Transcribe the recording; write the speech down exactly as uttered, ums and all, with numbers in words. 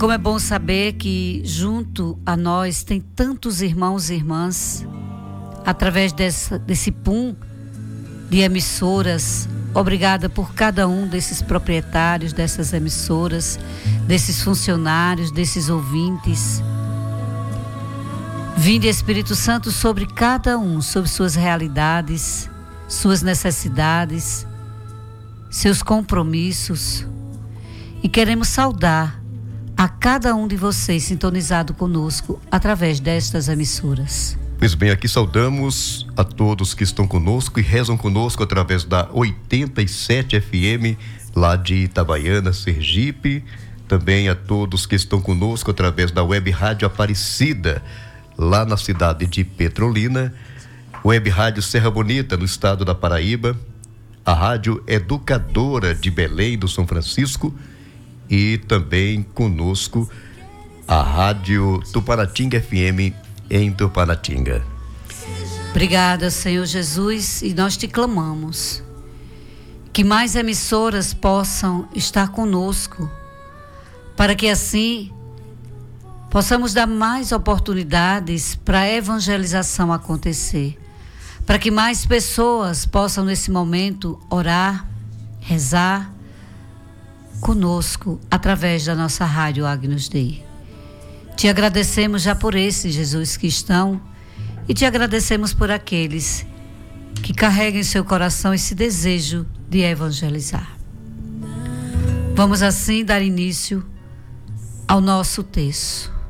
como é bom saber que junto a nós tem tantos irmãos e irmãs, através dessa, desse pum de emissoras. Obrigada por cada um desses proprietários dessas emissoras, desses funcionários, desses ouvintes. Vinde, Espírito Santo, sobre cada um, sobre suas realidades, suas necessidades, seus compromissos. E queremos saudar a cada um de vocês sintonizado conosco através destas emissoras. Pois bem, aqui saudamos a todos que estão conosco e rezam conosco através da oitenta e sete F M, lá de Itabaiana, Sergipe. Também a todos que estão conosco através da Web Rádio Aparecida, lá na cidade de Petrolina. Web Rádio Serra Bonita, no estado da Paraíba. A Rádio Educadora de Belém do São Francisco. E também conosco a Rádio Tupanatinga F M, em Tupanatinga. Obrigada, Senhor Jesus, e nós te clamamos que mais emissoras possam estar conosco, para que assim possamos dar mais oportunidades para a evangelização acontecer, para que mais pessoas possam nesse momento orar, rezar conosco através da nossa rádio Agnus Dei. Te agradecemos já por esses, Jesus, que estão, e te agradecemos por aqueles que carregam em seu coração esse desejo de evangelizar. Vamos assim dar início ao nosso texto.